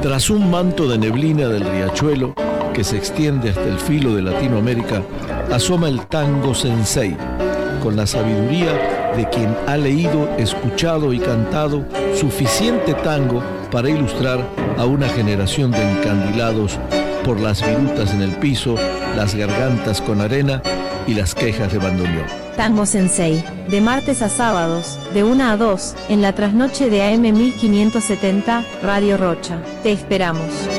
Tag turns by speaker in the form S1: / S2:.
S1: Tras un manto de neblina del riachuelo que se extiende hasta el filo de Latinoamérica, asoma el tango sensei, con la sabiduría de quien ha leído, escuchado y cantado suficiente tango para ilustrar a una generación de encandilados por las virutas en el piso, las gargantas con arena y las quejas de bandoneón.
S2: Tango Sensei, de martes a sábados, de 1 a 2, en la trasnoche de AM 1570, Radio Rocha. Te esperamos.